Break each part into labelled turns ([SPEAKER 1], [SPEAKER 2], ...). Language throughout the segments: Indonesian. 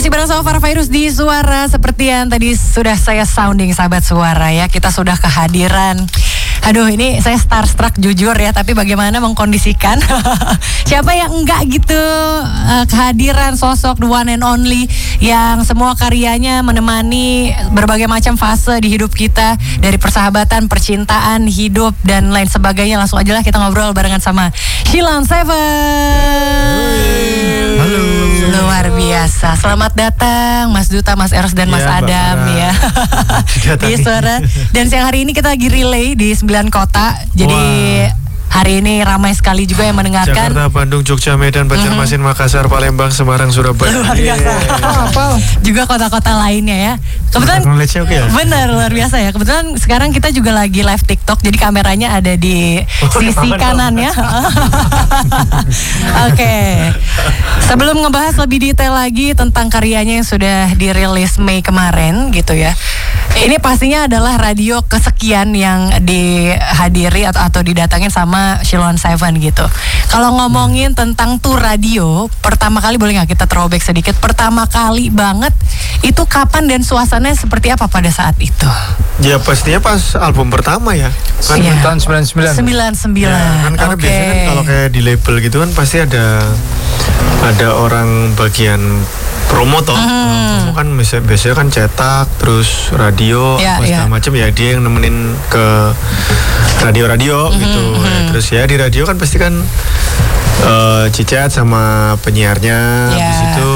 [SPEAKER 1] Masih bareng sama Farah Fairuz di Suara. Seperti yang tadi sudah saya sounding sahabat Suara ya, kita sudah kehadiran. Aduh, ini saya starstruck jujur ya, tapi bagaimana mengkondisikan siapa yang enggak gitu kehadiran sosok the one and only yang semua karyanya menemani berbagai macam fase di hidup kita, dari persahabatan, percintaan, hidup dan lain sebagainya. Langsung aja lah kita ngobrol barengan sama Sheila on 7.
[SPEAKER 2] Halo.
[SPEAKER 1] Luar biasa. Selamat datang Mas Duta, Mas Eros dan Mas Adam ya. Di Suara. Dan siang hari ini kita lagi relay di 9 kota. Jadi hari ini ramai sekali juga yang mendengarkan.
[SPEAKER 2] Jakarta, Bandung, Jogja, Medan, Banjarmasin, Makassar, Palembang, Semarang, Surabaya.
[SPEAKER 1] Luar biasa. Juga kota-kota lainnya ya. Kebetulan benar, luar biasa ya. Kebetulan sekarang kita juga lagi live TikTok. Jadi kameranya ada di sisi kanan ya. Oke. Sebelum ngebahas lebih detail lagi tentang karyanya yang sudah dirilis Mei kemarin gitu ya. Ini pastinya adalah radio kesekian yang dihadiri atau didatangin sama Sheila on 7 gitu. Kalau ngomongin tentang tour radio, pertama kali boleh nggak kita throwback sedikit? Pertama kali banget itu kapan dan suasananya seperti apa pada saat itu?
[SPEAKER 2] Ya pastinya pas album pertama ya. Kan tahun 99.
[SPEAKER 1] 99.
[SPEAKER 2] Ya, kan karena biasanya kan kalau kayak di label gitu kan pasti ada orang bagian promo toh. Promo kan biasanya kan cetak, terus radio, segala macam ya, dia yang nemenin ke radio-radio gitu. Ya, terus ya di radio kan pasti kan cicat sama penyiarnya, habis itu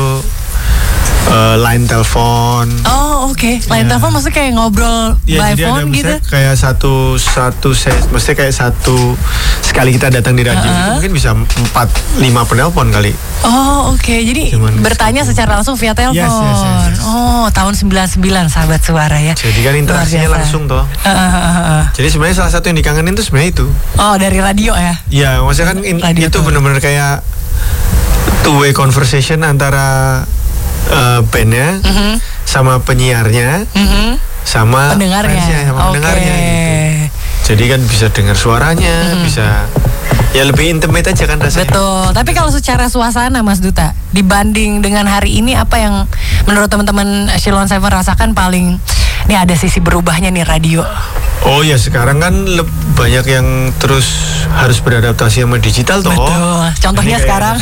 [SPEAKER 2] line telepon.
[SPEAKER 1] Oh oke. Line telepon maksudnya kayak ngobrol by phone gitu?
[SPEAKER 2] Kayak satu mesti kayak satu sekali kita datang di radio itu mungkin bisa 4-5 penelpon kali.
[SPEAKER 1] Oh oke. Jadi bertanya secara langsung via telepon. Yes. Oh tahun 99 sahabat Suara ya.
[SPEAKER 2] Jadi kan interaksinya langsung toh. Jadi sebenarnya salah satu yang dikangenin tuh sebenarnya itu.
[SPEAKER 1] Oh dari radio ya?
[SPEAKER 2] Iya maksudnya kan itu benar-benar kayak two way conversation antara bandnya sama penyiarnya sama
[SPEAKER 1] pendengarnya,
[SPEAKER 2] pendengarnya gitu. Jadi kan bisa dengar suaranya, bisa ya lebih intimate aja kan rasanya.
[SPEAKER 1] Betul. Tapi kalau secara suasana Mas Duta, dibanding dengan hari ini, apa yang menurut teman-teman Sheila on 7 rasakan paling ini ada sisi berubahnya nih radio?
[SPEAKER 2] Oh ya sekarang kan banyak yang terus harus beradaptasi sama digital toh.
[SPEAKER 1] Betul. Contohnya sekarang.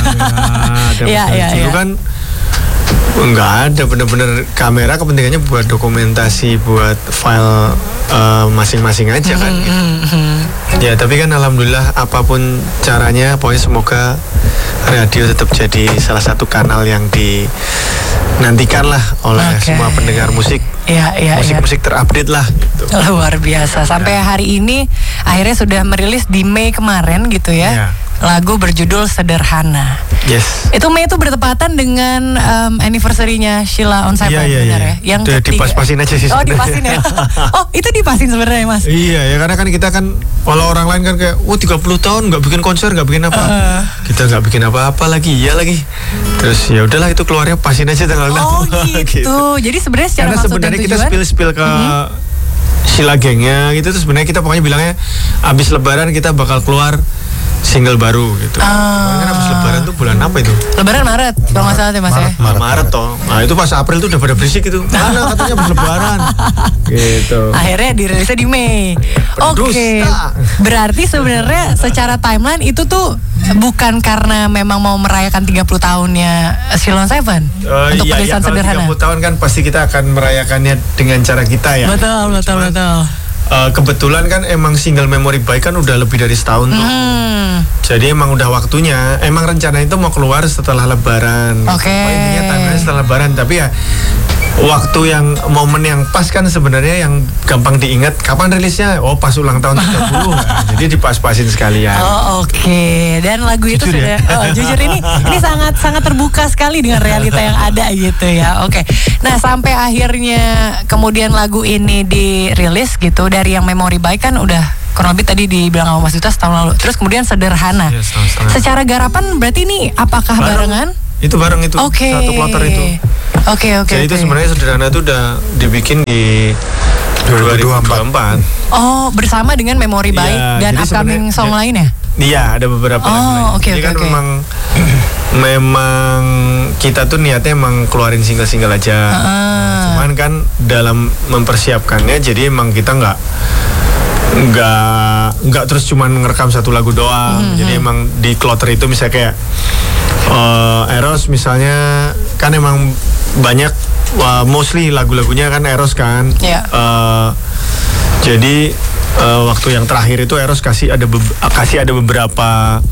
[SPEAKER 2] Dulu kan enggak ada, bener-bener kamera kepentingannya buat dokumentasi, buat file masing-masing aja kan gitu. Ya tapi kan alhamdulillah apapun caranya, pokoknya semoga radio tetap jadi salah satu kanal yang dinantikan lah oleh semua pendengar musik. Musik-musik terupdate lah gitu.
[SPEAKER 1] Luar biasa. Sampai hari ini akhirnya sudah merilis di Mei kemarin gitu ya. Lagu berjudul Sederhana.
[SPEAKER 2] Yes.
[SPEAKER 1] Itu Mei itu bertepatan dengan anniversary-nya Sheila on 7 benar ya? Yang
[SPEAKER 2] dipas-pasin aja sih.
[SPEAKER 1] Oh dipasin ya? Oh itu dipasin sebenarnya Mas?
[SPEAKER 2] Iya ya, karena kan kita kan kalau orang lain kan kayak 30 tahun nggak bikin konser, nggak bikin apa. Kita nggak bikin apa-apa lagi, Terus ya udahlah itu keluarnya pasin aja tanggal 6.
[SPEAKER 1] Oh gitu. Jadi sebenarnya secara
[SPEAKER 2] karena sebenarnya kita spill ke Sheila gengnya gitu, terus sebenarnya kita pokoknya bilangnya abis Lebaran kita bakal keluar single baru gitu. Kan habis Lebaran tuh bulan apa itu?
[SPEAKER 1] Lebaran Maret kalau nggak salah ya Mas ya.
[SPEAKER 2] Maret toh. Nah itu pas April tuh udah pada berisik itu. Mana katanya habis Lebaran. Gitu.
[SPEAKER 1] Akhirnya dirilisnya di Mei. Oke. Berarti sebenarnya secara timeline itu tuh bukan karena memang mau merayakan 30 tahunnya Sheila on 7 untuk perilisan Sederhana.
[SPEAKER 2] 30 tahun kan pasti kita akan merayakannya dengan cara kita ya.
[SPEAKER 1] Betul.
[SPEAKER 2] Kebetulan kan emang single Memory Baik kan udah lebih dari setahun tuh. Jadi emang udah waktunya. Emang rencana itu mau keluar setelah Lebaran. Intinya timeline setelah Lebaran. Tapi ya waktu yang momen yang pas kan sebenarnya yang gampang diingat kapan rilisnya. Oh pas ulang tahun 30. Jadi dipas-pasin sekalian.
[SPEAKER 1] Oh oke. Dan lagu itu sudah jujur ini sangat terbuka sekali dengan realita yang ada gitu ya. Oke. Nah sampai akhirnya kemudian lagu ini dirilis gitu, dari yang Memory Baik kan udah kurang lebih tadi dibilang sama Mas Duta setahun lalu. Terus kemudian Sederhana. Secara garapan berarti ini apakah barengan?
[SPEAKER 2] Itu bareng itu. Satu kloter itu.
[SPEAKER 1] Oke.
[SPEAKER 2] Jadi itu sebenarnya Sederhana itu udah dibikin di 2024.
[SPEAKER 1] Oh, bersama dengan Memory Baik dan upcoming song lainnya?
[SPEAKER 2] Iya, ada beberapa lagu lain. Jadi kan memang memang kita tuh niatnya emang keluarin single-single aja. Cuman kan dalam mempersiapkannya, jadi emang kita nggak terus cuman ngerekam satu lagu doang. Jadi emang di kloter itu misalnya kayak Eros misalnya kan emang banyak mostly lagu-lagunya kan Eros kan. Jadi waktu yang terakhir itu Eros kasih ada beberapa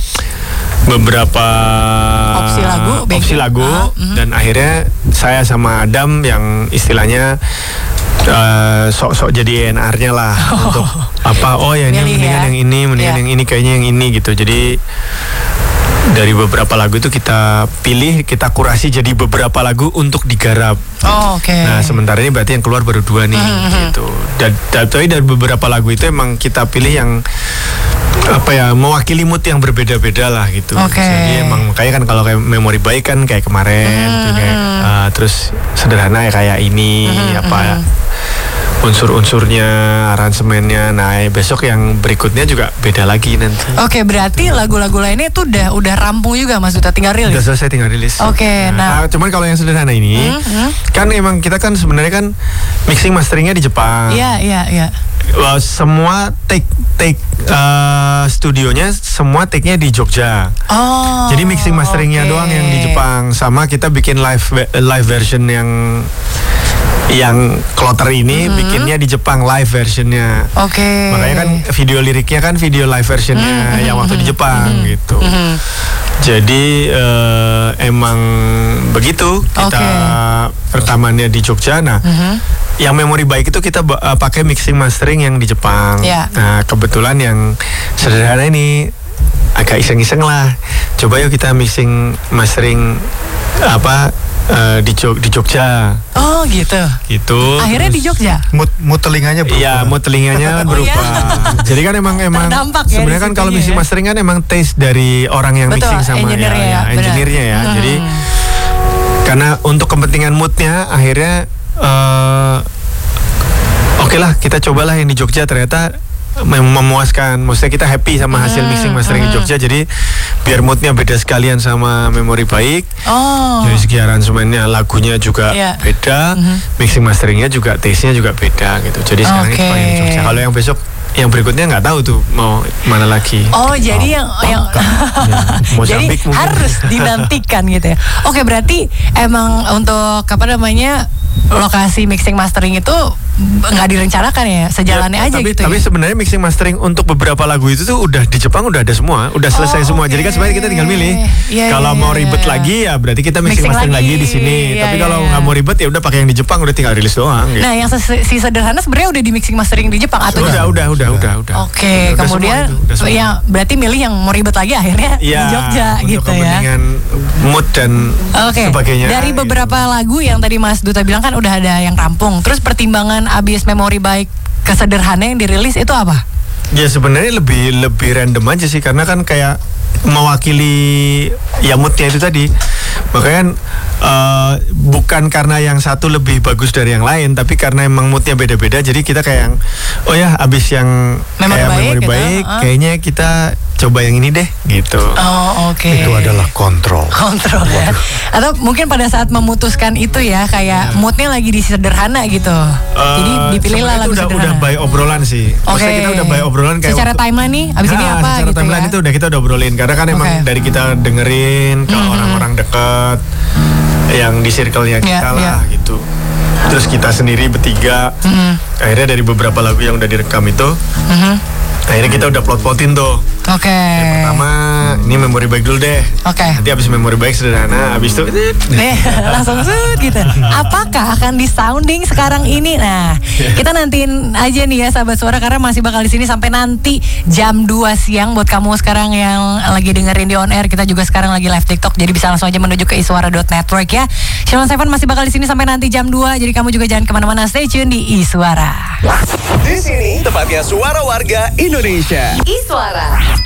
[SPEAKER 2] opsi lagu dan akhirnya saya sama Adam yang istilahnya sok-sok jadi ENR-nya lah untuk ini mendingan yang ini kayaknya yang ini gitu. Jadi dari beberapa lagu itu kita pilih, kita kurasi jadi beberapa lagu untuk digarap. Nah sementara ini berarti yang keluar baru 2 nih gitu. Tapi dari beberapa lagu itu emang kita pilih yang mewakili mood yang berbeda-beda lah gitu. Jadi emang makanya kan kalau kayak Memori Baik kan kayak kemarin tuh kayak terus Sederhana ya kayak ini unsur-unsurnya, aransemennya. Nah besok yang berikutnya juga beda lagi nanti.
[SPEAKER 1] Berarti lagu-lagu lainnya itu udah rampung juga Mas Duta, tinggal rilis?
[SPEAKER 2] Udah selesai, tinggal rilis.
[SPEAKER 1] Nah
[SPEAKER 2] cuman kalau yang Sederhana ini kan emang kita kan sebenarnya kan mixing masteringnya di Jepang.
[SPEAKER 1] Iya.
[SPEAKER 2] Semua take studionya semua take-nya di Jogja. Jadi mixing masteringnya doang yang di Jepang, sama kita bikin live version yang kloter ini bikinnya di Jepang live versionnya. Makanya kan video liriknya kan video live versionnya yang waktu di Jepang gitu. Jadi emang begitu kita rekamannya di Jogja. Nah yang Memori Baik itu kita pakai mixing mastering yang di Jepang. Nah kebetulan yang Sederhana ini agak iseng-iseng lah. Coba yuk kita mixing mastering di Jogja.
[SPEAKER 1] Gitu. Akhirnya di Jogja.
[SPEAKER 2] Mood telinganya berubah. Iya, mood telinganya berubah. Jadi kan emang sebenarnya kan kalau mixing mastering kan emang taste dari orang yang mixing sama engineer-nya ya. Jadi karena untuk kepentingan moodnya akhirnya lah kita cobalah yang di Jogja, ternyata memuaskan. Maksudnya kita happy sama hasil mixing mastering di Jogja. Jadi biar moodnya beda sekalian sama Memori Baik. Dari segi aransemennya, lagunya juga beda, mixing masteringnya juga, taste-nya juga beda gitu. Jadi sekarang itu yang di Jogja. Kalau yang besok yang berikutnya nggak tahu tuh mau mana lagi.
[SPEAKER 1] Jadi jadi harus dinantikan gitu ya. Berarti emang untuk lokasi mixing mastering itu nggak direncanakan ya, sejalannya aja gitu.
[SPEAKER 2] Tapi sebenarnya mixing mastering untuk beberapa lagu itu tuh udah di Jepang udah ada semua, udah selesai semua. Jadi kan sebenarnya kita tinggal milih. Kalau mau ribet lagi ya berarti kita mixing mastering lagi di sini. Tapi kalau nggak mau ribet ya udah pakai yang di Jepang, udah tinggal rilis doang. Gitu.
[SPEAKER 1] Nah yang si Sederhana sebenarnya udah di mixing mastering di Jepang atau
[SPEAKER 2] udah.
[SPEAKER 1] Kemudian ya berarti milih yang mau ribet lagi akhirnya di Jogja gitu ya. Untuk
[SPEAKER 2] kepentingan mood dan sebagainya.
[SPEAKER 1] Dari beberapa lagu yang tadi Mas Duta bilang kan udah ada yang rampung. Terus pertimbangan abis Memori Baik ke Sederhana yang dirilis itu apa?
[SPEAKER 2] Ya sebenarnya lebih random aja sih, karena kan kayak mewakili moodnya itu tadi. Makanya bukan karena yang satu lebih bagus dari yang lain, tapi karena emang moodnya beda-beda. Jadi kita kayak abis yang Memori Baik kayaknya kita coba yang ini deh gitu.
[SPEAKER 3] Itu adalah kontrol
[SPEAKER 1] ya. Atau mungkin pada saat memutuskan itu ya kayak moodnya lagi di Sederhana gitu. Jadi dipilihlah lagu Sederhana.
[SPEAKER 2] Udah by obrolan sih. Maksudnya kita udah by obrolan kayak
[SPEAKER 1] secara timeline nih abis ini apa
[SPEAKER 2] secara
[SPEAKER 1] gitu
[SPEAKER 2] timeline
[SPEAKER 1] ya.
[SPEAKER 2] itu kita udah obrolin, karena kan emang dari kita dengerin ke orang-orang dekat yang di circle-nya kita lah gitu. Terus kita sendiri bertiga akhirnya dari beberapa lagu yang udah direkam itu akhirnya kita udah plot-plotin tuh. Yang pertama ini Memori Baik dulu deh. Nanti abis Memori Baik Sederhana, abis itu
[SPEAKER 1] langsung gitu. Apakah akan di sounding sekarang ini? Nah, kita nantiin aja nih ya sahabat suara, karena masih bakal di sini sampai nanti jam 2 siang buat kamu sekarang yang lagi dengerin di on air. Kita juga sekarang lagi live TikTok, jadi bisa langsung aja menuju ke iswara.network ya. Shalom Seven masih bakal di sini sampai nanti jam 2. Jadi kamu juga jangan kemana-mana, stay tune di Iswara.
[SPEAKER 4] Di sini tempatnya suara warga Indonesia.
[SPEAKER 5] Iswara.